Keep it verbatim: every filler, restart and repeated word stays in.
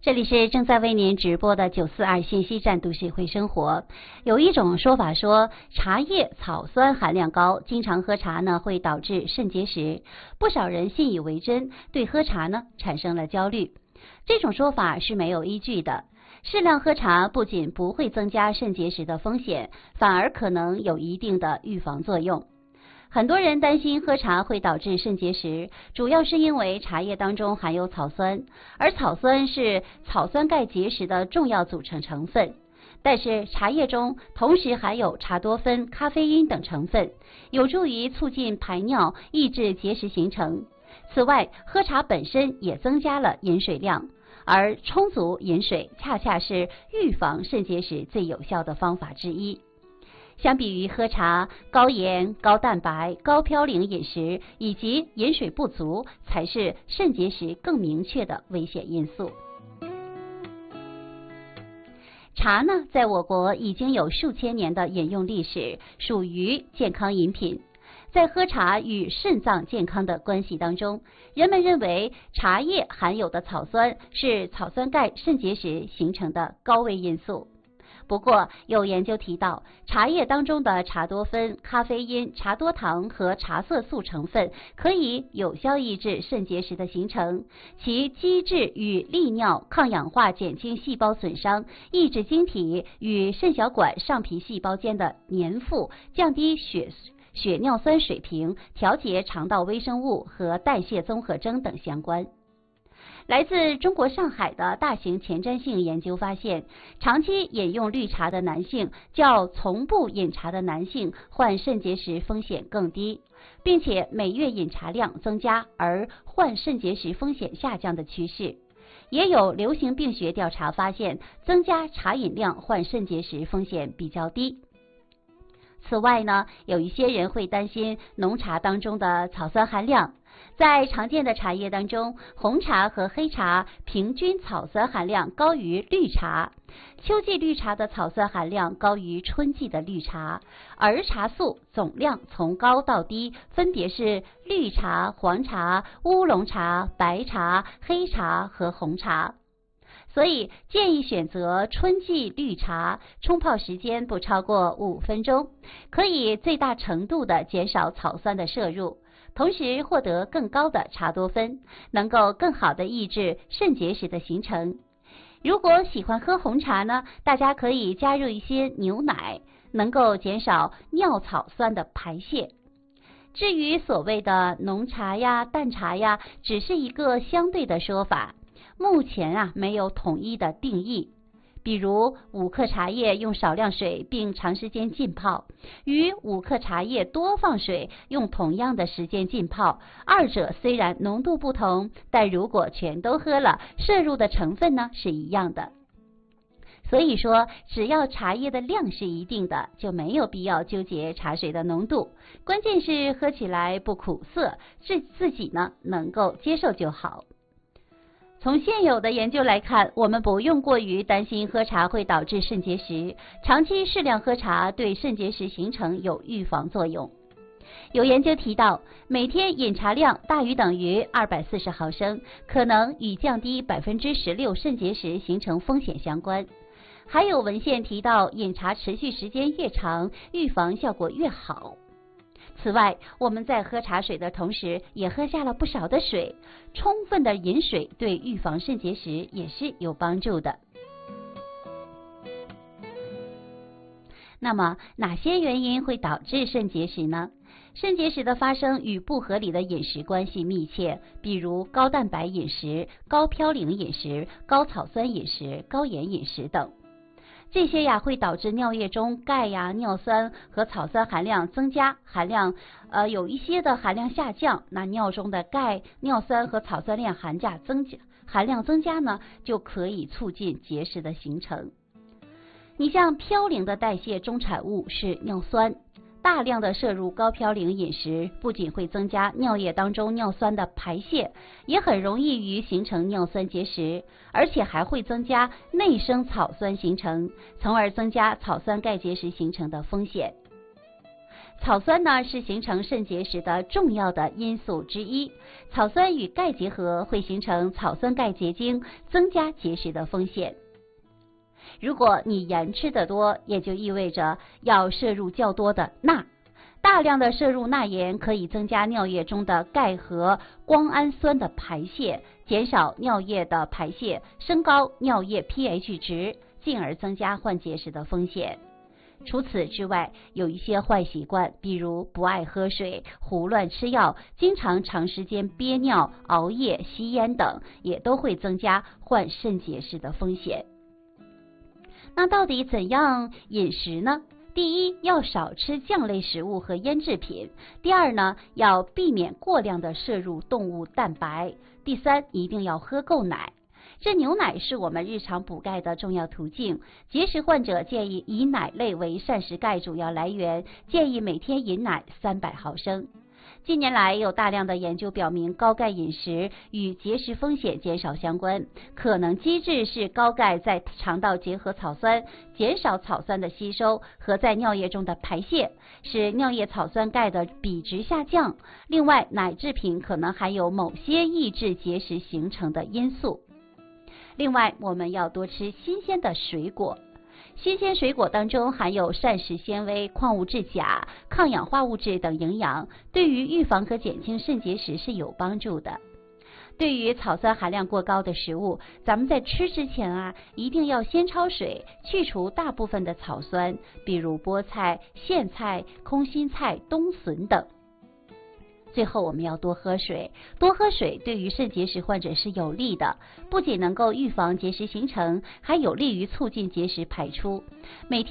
这里是正在为您直播的九四二信息站都市会生活。有一种说法说，茶叶草酸含量高，经常喝茶呢会导致肾结石，不少人信以为真，对喝茶呢产生了焦虑。这种说法是没有依据的。适量喝茶不仅不会增加肾结石的风险，反而可能有一定的预防作用。很多人担心喝茶会导致肾结石，主要是因为茶叶当中含有草酸，而草酸是草酸钙结石的重要组成成分。但是茶叶中同时含有茶多酚、咖啡因等成分，有助于促进排尿，抑制结石形成。此外，喝茶本身也增加了饮水量，而充足饮水恰恰是预防肾结石最有效的方法之一。相比于喝茶，高盐、高蛋白、高嘌呤饮食以及饮水不足才是肾结石更明确的危险因素。茶呢，在我国已经有数千年的饮用历史，属于健康饮品。在喝茶与肾脏健康的关系当中，人们认为茶叶含有的草酸是草酸钙肾结石形成的高危因素。不过，有研究提到，茶叶当中的茶多酚、咖啡因、茶多糖和茶色素成分可以有效抑制肾结石的形成，其机制与利尿、抗氧化、减轻细胞损伤、抑制晶体与肾小管上皮细胞间的粘附、降低血血尿酸水平、调节肠道微生物和代谢综合征等相关。来自中国上海的大型前瞻性研究发现，长期饮用绿茶的男性较从不饮茶的男性患肾结石风险更低，并且每月饮茶量增加而患肾结石风险下降的趋势。也有流行病学调查发现，增加茶饮量患肾结石风险比较低。此外呢，有一些人会担心浓茶当中的草酸含量。在常见的茶叶当中，红茶和黑茶平均草酸含量高于绿茶，秋季绿茶的草酸含量高于春季的绿茶，儿茶素总量从高到低分别是绿茶、黄茶、乌龙茶、白茶、黑茶和红茶。所以建议选择春季绿茶，冲泡时间不超过五分钟，可以最大程度的减少草酸的摄入，同时获得更高的茶多酚，能够更好的抑制肾结石的形成。如果喜欢喝红茶呢，大家可以加入一些牛奶，能够减少尿草酸的排泄。至于所谓的浓茶呀、淡茶呀，只是一个相对的说法。目前啊，没有统一的定义。比如五克茶叶用少量水并长时间浸泡，与五克茶叶多放水用同样的时间浸泡，二者虽然浓度不同，但如果全都喝了，摄入的成分呢是一样的。所以说，只要茶叶的量是一定的，就没有必要纠结茶水的浓度，关键是喝起来不苦涩，自自己呢能够接受就好。从现有的研究来看，我们不用过于担心喝茶会导致肾结石，长期适量喝茶对肾结石形成有预防作用。有研究提到，每天饮茶量大于等于二百四十毫升，可能与降低 百分之十六 肾结石形成风险相关。还有文献提到，饮茶持续时间越长，预防效果越好。此外，我们在喝茶水的同时，也喝下了不少的水，充分的饮水对预防肾结石也是有帮助的。那么，哪些原因会导致肾结石呢？肾结石的发生与不合理的饮食关系密切，比如高蛋白饮食、高嘌呤饮食、高草酸饮食、高盐饮食等。这些呀会导致尿液中钙呀、尿酸和草酸含量增加，含量呃有一些的含量下降，那尿中的钙、尿酸和草酸链含价增加，含量增加呢，就可以促进结石的形成。你像嘌呤的代谢中产物是尿酸，大量的摄入高嘌呤饮食，不仅会增加尿液当中尿酸的排泄，也很容易于形成尿酸结石，而且还会增加内生草酸形成，从而增加草酸钙结石形成的风险。 草酸呢是形成肾结石的重要的因素之一，草酸与钙结合会形成草酸钙结晶，增加结石的风险。如果你盐吃得多，也就意味着要摄入较多的钠。大量的摄入钠盐可以增加尿液中的钙和胱氨酸的排泄，减少尿液的排泄，升高尿液 pH 值，进而增加患结石的风险。除此之外，有一些坏习惯，比如不爱喝水、胡乱吃药、经常长时间憋尿、熬夜、吸烟等，也都会增加患肾结石的风险。那到底怎样饮食呢？第一，要少吃酱类食物和腌制品；第二呢，要避免过量的摄入动物蛋白；第三，一定要喝够奶。这牛奶是我们日常补钙的重要途径，结石患者建议以奶类为膳食钙主要来源，建议每天饮奶三百毫升。近年来有大量的研究表明，高钙饮食与结石风险减少相关，可能机制是高钙在肠道结合草酸，减少草酸的吸收和在尿液中的排泄，使尿液草酸钙的比值下降。另外，奶制品可能含有某些抑制结石形成的因素。另外，我们要多吃新鲜的水果。新鲜水果当中含有膳食纤维、矿物质钾、抗氧化物质等营养，对于预防和减轻肾结石是有帮助的。对于草酸含量过高的食物，咱们在吃之前啊，一定要先焯水，去除大部分的草酸，比如菠菜、苋菜、空心菜、冬笋等。最后我们要多喝水，多喝水对于肾结石患者是有利的，不仅能够预防结石形成，还有利于促进结石排出。每天